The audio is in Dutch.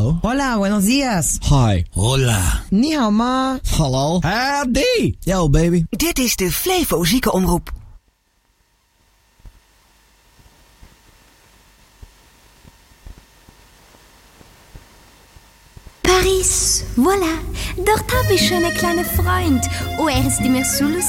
Hello. Hola, buenos días. Hi. Hola. Ni hao ma. Hallo. Howdy. Yo, baby. Dit is de Flevo Ziekenomroep. Paris, voilà. Dort habe ich schon einen kleinen Freund. Oh, er ist immer so lustig.